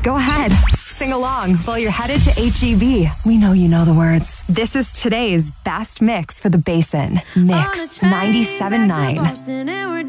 Go ahead. Sing along while you're headed to HEB. We know you know the words. This is today's best mix for the Basin. Mix 97.9.